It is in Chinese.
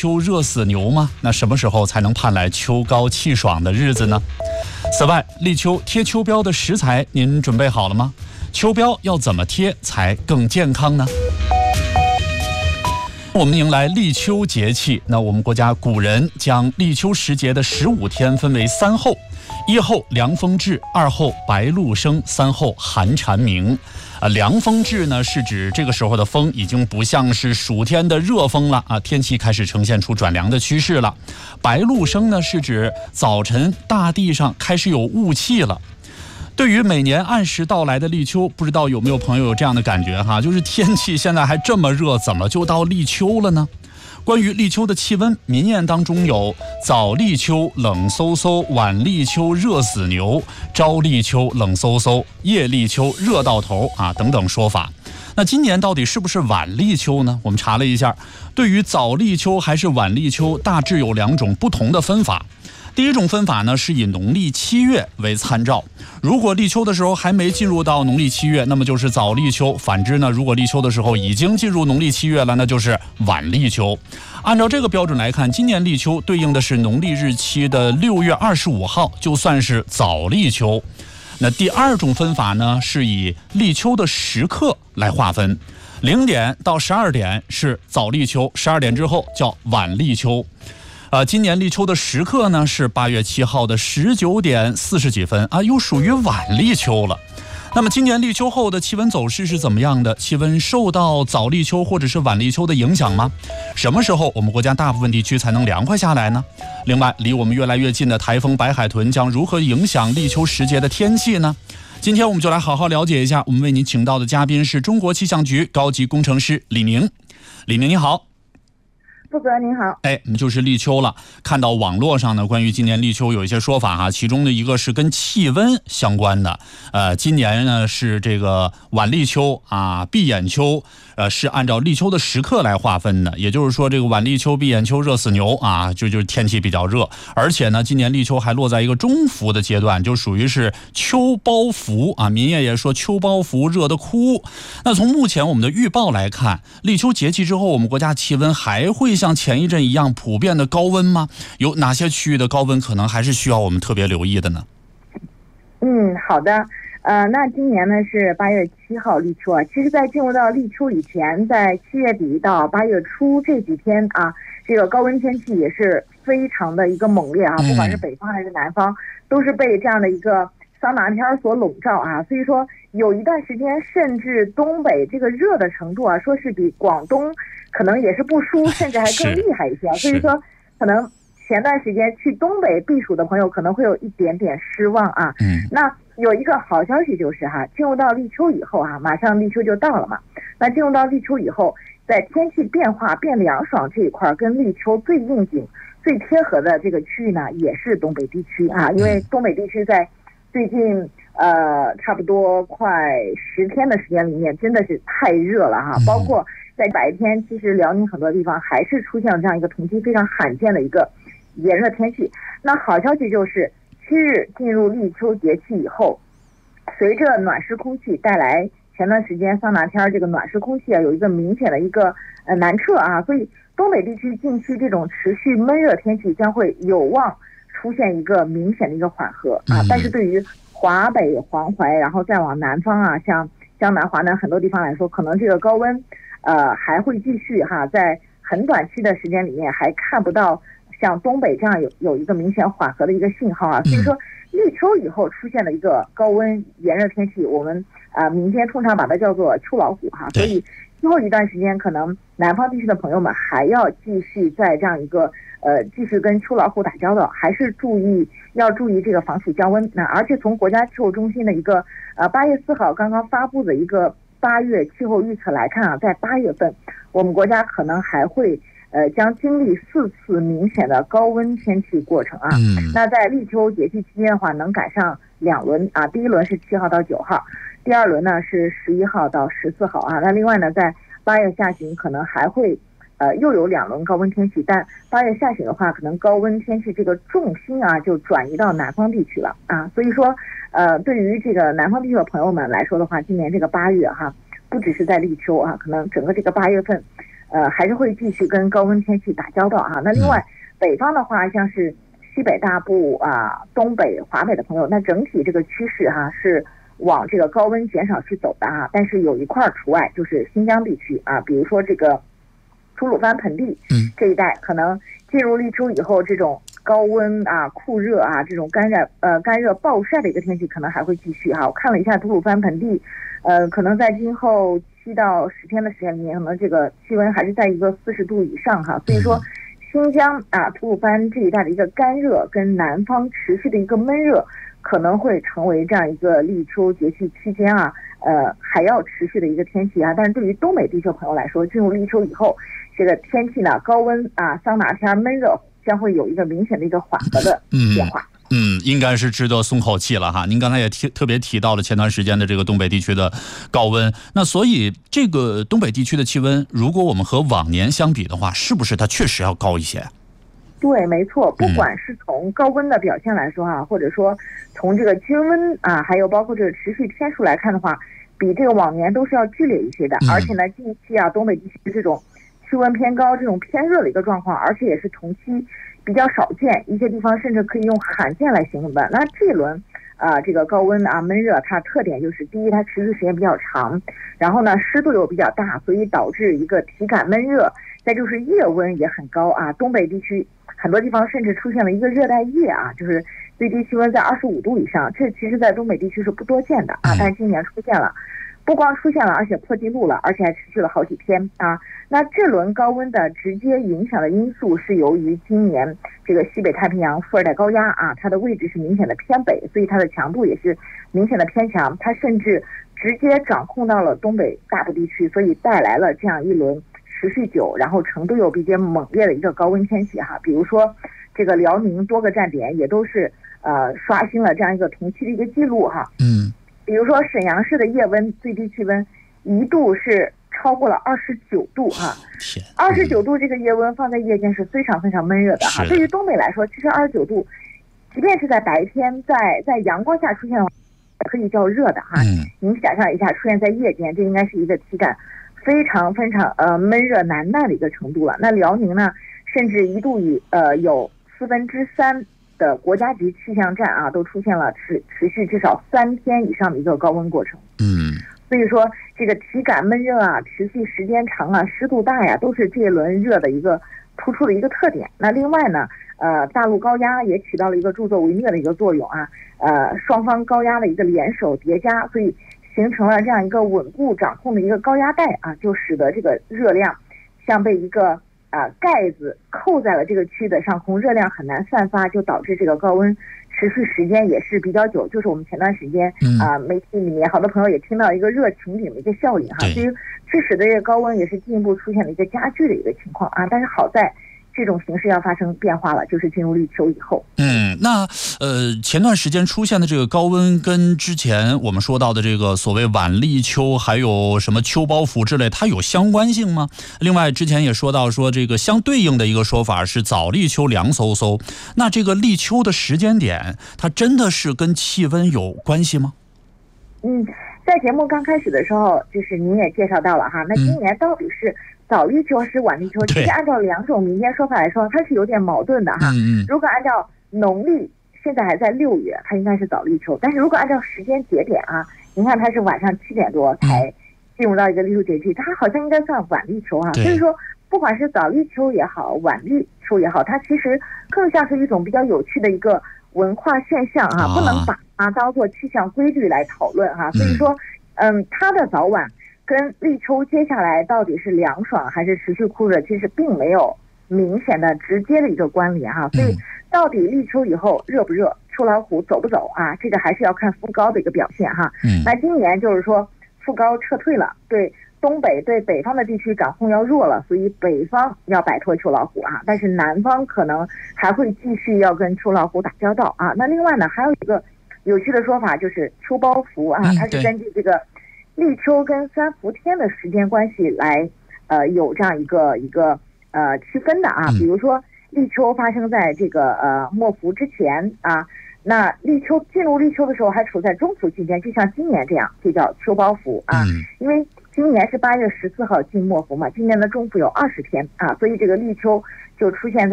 秋热死牛吗？那什么时候才能盼来秋高气爽的日子呢？此外，立秋贴秋膘的食材您准备好了吗？秋膘要怎么贴才更健康呢？我们迎来立秋节气，那我们国家古人将立秋时节的15天分为3候：1候凉风至，2候白露生，3候寒蝉鸣。凉风至呢，是指这个时候的风已经不像是暑天的热风了啊，天气开始呈现出转凉的趋势了。白露生呢，是指早晨大地上开始有雾气了。对于每年按时到来的立秋，不知道有没有朋友有这样的感觉哈？就是天气现在还这么热，怎么就到立秋了呢？关于立秋的气温，民谚当中有早立秋冷飕飕，晚立秋热死牛，朝立秋冷飕飕，夜立秋热到头啊等等说法。那今年到底是不是晚立秋呢？我们查了一下，对于早立秋还是晚立秋，大致有2种不同的分法。第一种分法呢，是以农历7月为参照。如果立秋的时候还没进入到农历7月，那么就是早立秋；反之呢，如果立秋的时候已经进入农历7月了，那就是晚立秋。按照这个标准来看，今年立秋对应的是农历日期的6月25号，就算是早立秋。那第二种分法呢，是以立秋的时刻来划分，0点到12点是早立秋，12点之后叫晚立秋。今年立秋的时刻呢是8月7号的19点40几分啊，又属于晚立秋了。那么今年立秋后的气温走势是怎么样的？气温受到早立秋或者是晚立秋的影响吗？什么时候我们国家大部分地区才能凉快下来呢？另外，离我们越来越近的台风白海豚将如何影响立秋时节的天气呢？今天我们就来好好了解一下。我们为您请到的嘉宾是中国气象局高级工程师李宁。李宁你好。 副哥您好。 就是立秋了，看到网络上呢关于今年立秋有一些说法哈，其中的一个是跟气温相关的。今年呢是这个晚立秋啊，闭眼秋，是按照立秋的时刻来划分的。也就是说，这个晚立秋、闭眼秋、热死牛啊，就是天气比较热，而且呢，今年立秋还落在一个中伏的阶段，就属于是秋包伏啊。民谚也说秋包伏，热得哭。那从目前我们的预报来看，立秋节气之后，我们国家气温还会像前一阵一样普遍的高温吗？有哪些区域的高温可能还是需要我们特别留意的呢？ 好的。那今年呢是8月7号立秋啊。其实在进入到立秋以前，在7月底到8月初这几天啊，这个高温天气也是非常的一个猛烈啊，不管是北方还是南方，都是被这样的一个桑拿天所笼罩啊。所以说有一段时间，甚至东北这个热的程度啊，说是比广东可能也是不输，甚至还更厉害一些。所以说可能前段时间去东北避暑的朋友可能会有一点点失望啊。那有一个好消息就是进入到立秋以后马上立秋就到了嘛。那进入到立秋以后，在天气变化变凉爽这一块，跟立秋最应景、最贴合的这个区域呢，也是东北地区啊。因为东北地区在最近差不多快10天的时间里面，真的是太热了包括在白天，其实辽宁很多地方还是出现了这样一个同期非常罕见的一个炎热天气。那好消息就是7日进入立秋节气以后，随着暖湿空气带来，前段时间桑拿天这个暖湿空气有一个明显的一个南撤所以东北地区近期这种持续闷热天气将会有望出现一个明显的一个缓和但是对于华北、黄淮，然后再往南方像江南、华南很多地方来说，可能这个高温还会继续在很短期的时间里面还看不到像东北这样有一个明显缓和的一个信号所以说立秋以后出现的一个高温炎热天气，我们民间通常把它叫做秋老虎所以之后一段时间，可能南方地区的朋友们还要继续在这样一个继续跟秋老虎打交道，还是要注意这个防暑降温。那而且从国家气候中心的一个8月4号刚刚发布的一个8月气候预测来看在8月份我们国家可能还会将经历4次明显的高温天气过程那在立秋节气期间的话，能赶上2轮第一轮是7号到9号，第二轮呢是11号到14号那另外呢，在8月下旬可能还会又有2轮高温天气，但8月下旬的话，可能高温天气这个重心就转移到南方地区了所以说对于这个南方地区的朋友们来说的话，今年这个8月不只是在立秋可能整个这个8月份还是会继续跟高温天气打交道啊。那另外北方的话，像是西北大部啊、东北、华北的朋友，那整体这个趋势是往这个高温减少去走的啊。但是有一块除外，就是新疆地区啊，比如说这个吐鲁番盆地这一带，可能进入立秋以后，这种高温啊、酷热啊、这种干热暴晒的一个天气可能还会继续哈。我看了一下吐鲁番盆地，可能在今后7到10天的时间里面，可能这个气温还是在一个40度以上哈。所以说，新疆啊、吐鲁番这一带的一个干热跟南方持续的一个闷热，可能会成为这样一个立秋节气期间还要持续的一个天气啊。但是对于东北地区朋友来说，进入立秋以后，这个天气呢，高温啊、桑拿天、闷热将会有一个明显的一个缓和的变化。 应该是值得松口气了哈。您刚才也特别提到了前段时间的这个东北地区的高温，那所以这个东北地区的气温，如果我们和往年相比的话，是不是它确实要高一些？ 对，没错，不管是从高温的表现来说或者说从这个均温啊，还有包括这个持续天数来看的话，比这个往年都是要剧烈一些的。而且呢，近期东北地区这种气温偏高、这种偏热的一个状况，而且也是同期比较少见，一些地方甚至可以用罕见来形容的。那这一轮这个高温闷热，它特点就是第一，它持续时间比较长，然后呢湿度又比较大，所以导致一个体感闷热，再就是夜温也很高东北地区很多地方甚至出现了一个热带夜就是最低气温在25度以上，这其实在东北地区是不多见的但是今年出现了。不光出现了，而且破纪录了，而且还持续了好几天那这轮高温的直接影响的因素是由于今年这个西北太平洋副热带高压它的位置是明显的偏北，所以它的强度也是明显的偏强，它甚至直接掌控到了东北大部地区，所以带来了这样一轮持续久，然后程度又比较猛烈的一个高温天气比如说这个辽宁多个站点也都是刷新了这样一个同期的一个记录比如说沈阳市的夜温最低气温一度是超过了29度29度这个夜温放在夜间是非常非常闷热的对于东北来说，其实29度即便是在白天在阳光下出现的话，可以叫热的您想象一下，出现在夜间，这应该是一个体感非常非常闷热难耐的一个程度了。那辽宁呢，甚至一度有3/4的国家级气象站都出现了持续至少3天以上的一个高温过程。所以说这个体感闷热持续时间长湿度大都是这一轮热的一个突出的一个特点。那另外呢，大陆高压也起到了一个助纣为虐的一个作用双方高压的一个联手叠加，所以形成了这样一个稳固掌控的一个高压带就使得这个热量像被一个盖子扣在了这个区域的上空，热量很难散发，就导致这个高温持续时间也是比较久。就是我们前段时间媒体里面好多朋友也听到一个热擎顶的一个效应所以这使得这个高温也是进一步出现了一个加剧的一个情况但是好在这种形势要发生变化了，就是进入立秋以后。 那前段时间出现的这个高温跟之前我们说到的这个所谓晚立秋还有什么秋包袱之类，它有相关性吗？另外之前也说到说这个相对应的一个说法是早立秋凉飕飕，那这个立秋的时间点它真的是跟气温有关系吗？ 在节目刚开始的时候，就是您也介绍到了那今年到底是早立秋还是晚立秋？其实按照两种民间说法来说，它是有点矛盾的如果按照农历现在还在6月，它应该是早立秋，但是如果按照时间节点您看它是晚上7点多才进入到一个立秋节气，它好像应该算晚立秋所以说不管是早立秋也好，晚立秋也好，它其实更像是一种比较有趣的一个文化现象不能把它当做气象规律来讨论所以说它的早晚跟立秋接下来到底是凉爽还是持续酷热，其实并没有明显的直接的一个关联所以到底立秋以后热不热，秋老虎走不走这个还是要看副高的一个表现那今年就是说副高撤退了，对东北对北方的地区掌控要弱了，所以北方要摆脱秋老虎但是南方可能还会继续要跟秋老虎打交道那另外呢，还有一个有趣的说法就是秋包袱它是根据这个立秋跟3伏天的时间关系来有这样一个区分的比如说立秋发生在这个末伏之前那进入立秋的时候还处在中伏期间，就像今年这样，就叫秋包袱因为今年是8月14号进末伏嘛，今年的中伏有20天啊，所以这个立秋就出现在